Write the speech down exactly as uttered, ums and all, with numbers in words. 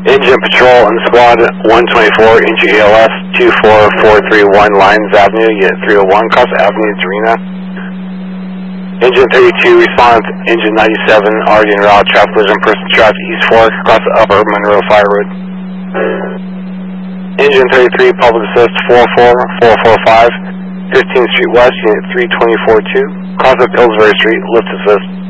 Engine Patrol and Squad one twenty-four, Engine E L S two four four three one, Lyons Avenue, Unit three oh one, cross Avenue Serena. Engine thirty-two, response, Engine ninety-seven, already en route, traffic collision, person trapped East Fork, across the Upper Monroe Fire Road. Engine thirty-three, public assist four four four four five, fifteenth Street West, Unit three twenty-four two, cross of Pillsbury Street, lift assist.